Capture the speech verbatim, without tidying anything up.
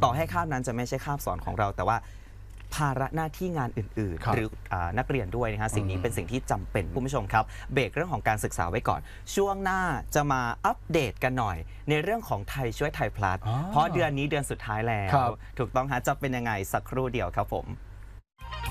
ต่อให้คาบนั้นจะไม่ใช่คาบสอนของเราแต่ว่าภาระหน้าที่งานอื่นๆหรือนักเรียนด้วยนะฮะสิ่งนี้เป็นสิ่งที่จำเป็นคุณผู้ชมครับเบรกเรื่องของการศึกษาไว้ก่อนช่วงหน้าจะมาอัปเดตกันหน่อยในเรื่องของไทยช่วยไทยพลัสเพราะเดือนนี้เดือนสุดท้ายแล้วถูกต้องฮะจะเป็นยังไงสักครู่เดียวครับผม